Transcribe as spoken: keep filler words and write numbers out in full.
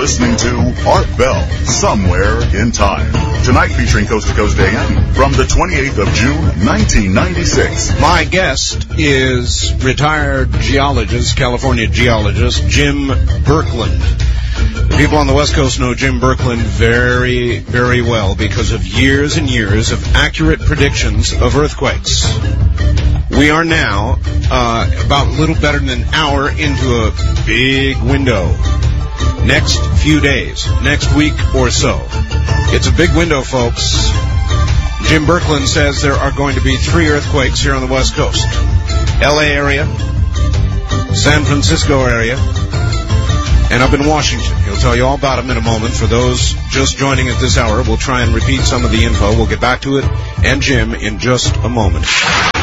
listening to Art Bell, Somewhere in Time. Tonight featuring Coast to Coast A M from the twenty-eighth of June, nineteen ninety-six. My guest is retired geologist, California geologist, Jim Birkeland. The people on the West Coast know Jim Birkeland very, very well because of years and years of accurate predictions of earthquakes. We are now uh, about a little better than an hour into a big window. Next few days, next week or so. It's a big window, folks. Jim Birkeland says there are going to be three earthquakes here on the West Coast. L A area, San Francisco area, and up in Washington. He'll tell you all about them in a moment. For those just joining at this hour, we'll try and repeat some of the info. We'll get back to it and Jim in just a moment.